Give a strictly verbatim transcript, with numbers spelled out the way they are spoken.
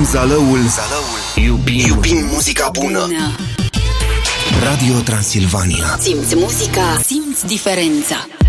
zalăul, zalăul. Iubim, iubim muzica bună. bună Radio Transilvania. Simți muzica, simți diferența.